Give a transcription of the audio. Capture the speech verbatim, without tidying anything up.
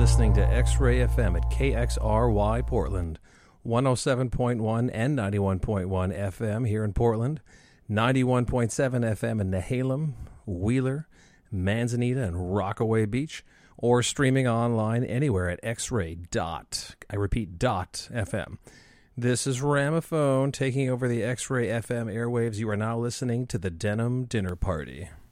listening to X-Ray F M at K X R Y Portland, one oh seven point one and ninety-one point one F M here in Portland, ninety-one point seven F M in Nehalem, Wheeler, Manzanita, and Rockaway Beach, or streaming online anywhere at X-Ray dot, I repeat, dot F M. This is Ramaphone taking over the X-Ray F M airwaves. You are now listening to the Denim Dinner Party.